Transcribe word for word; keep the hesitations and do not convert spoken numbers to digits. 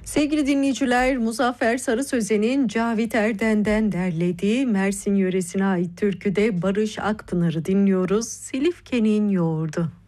Sevgili dinleyiciler, Muzaffer Sarı Sözen'in Cavit Erden'den derlediği Mersin yöresine ait türküde Barış Akpınar'ı dinliyoruz. Silifke'nin yoğurdu.